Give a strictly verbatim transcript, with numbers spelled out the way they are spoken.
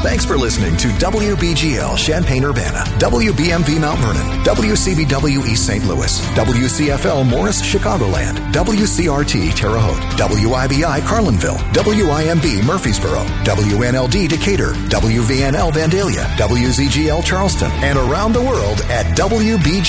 Thanks for listening to W B G L Champaign-Urbana, W B M V Mount Vernon, W C B W East Saint Louis, W C F L Morris Chicagoland, W C R T Terre Haute, W I B I Carlinville, W I M B Murfreesboro, W N L D Decatur, W V N L Vandalia, W Z G L Charleston, and around the world at W B G